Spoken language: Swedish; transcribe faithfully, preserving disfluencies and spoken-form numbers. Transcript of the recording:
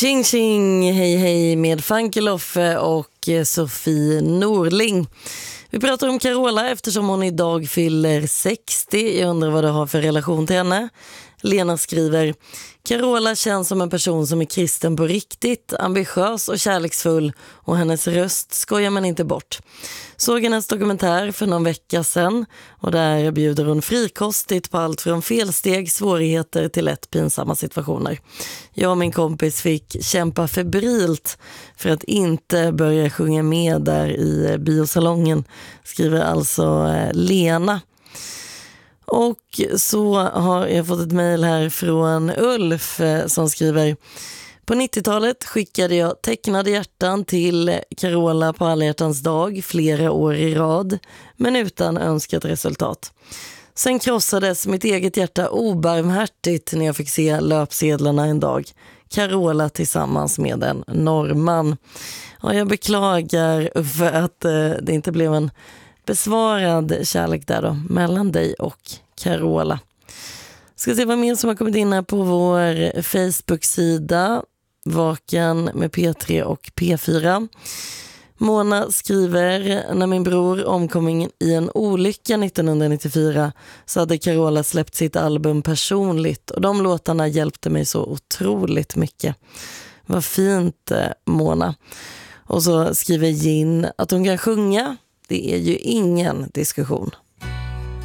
Tjing tjing, hej hej med Funky Loffe och Sofie Norling. Vi pratar om Carola eftersom hon idag fyller sextio. Jag undrar vad du har för relation till henne. Lena skriver: Carola känns som en person som är kristen på riktigt, ambitiös och kärleksfull, och hennes röst skojar man inte bort. Såg hennes dokumentär för någon vecka sedan och där bjuder hon frikostigt på allt från felsteg, svårigheter till lätt pinsamma situationer. Jag och min kompis fick kämpa febrilt för att inte börja sjunga med där i biosalongen, skriver alltså Lena. Och så har jag fått ett mejl här från Ulf eh, som skriver: på nittiotalet skickade jag tecknade hjärtan till Carola på alla hjärtans dag flera år i rad, men utan önskat resultat. Sen krossades mitt eget hjärta obarmhärtigt när jag fick se löpsedlarna en dag. Carola tillsammans med en norrman. Ja, jag beklagar för att eh, det inte blev en besvarad kärlek där då, mellan dig och Carola. Ska se vad mer som har kommit in här på vår Facebook-sida Vaken med P tre och P fyra. Mona skriver: när min bror omkom i en olycka nittonhundranittiofyra så hade Carola släppt sitt album Personligt, och de låtarna hjälpte mig så otroligt mycket. Vad fint, Mona. Och så skriver Gin att hon kan sjunga. Det är ju ingen diskussion.